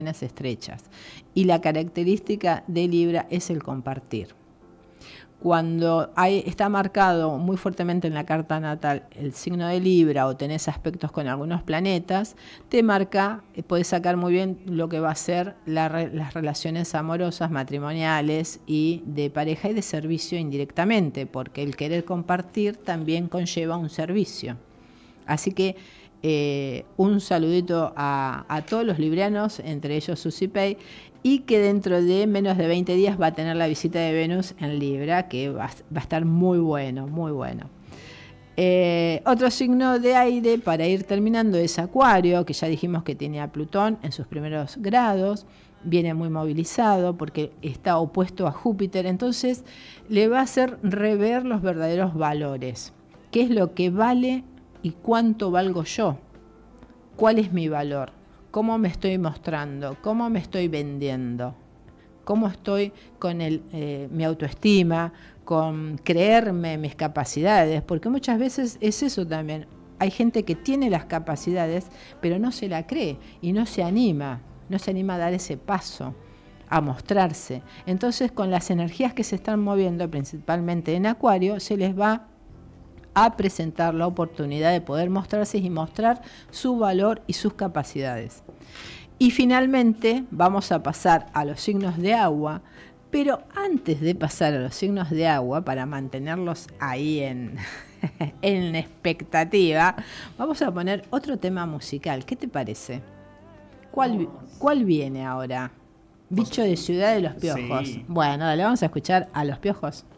estrechas. Y la característica de Libra es el compartir. Cuando está marcado muy fuertemente en la carta natal el signo de Libra o tenés aspectos con algunos planetas, te marca, puedes sacar muy bien lo que va a ser las relaciones amorosas, matrimoniales y de pareja y de servicio indirectamente, porque el querer compartir también conlleva un servicio. Así que un saludito a todos los librianos, entre ellos Susi Pei, y que dentro de menos de 20 días va a tener la visita de Venus en Libra, que va a estar muy bueno, muy bueno. Otro signo de aire para ir terminando es Acuario, que ya dijimos que tiene a Plutón en sus primeros grados, viene muy movilizado porque está opuesto a Júpiter, entonces le va a hacer rever los verdaderos valores. ¿Qué es lo que vale y cuánto valgo yo? ¿Cuál es mi valor? ¿Cómo me estoy mostrando? ¿Cómo me estoy vendiendo? ¿Cómo estoy con mi autoestima, con creerme mis capacidades? Porque muchas veces es eso también. Hay gente que tiene las capacidades, pero no se la cree y no se anima a dar ese paso, a mostrarse. Entonces, con las energías que se están moviendo, principalmente en Acuario, se les va a presentar la oportunidad de poder mostrarse y mostrar su valor y sus capacidades. Y finalmente vamos a pasar a los signos de agua, pero antes de pasar a los signos de agua, para mantenerlos ahí en expectativa, vamos a poner otro tema musical. ¿Qué te parece? ¿Cuál viene ahora? Bicho de Ciudad de los Piojos. Sí. Bueno, dale, vamos a escuchar a Los Piojos.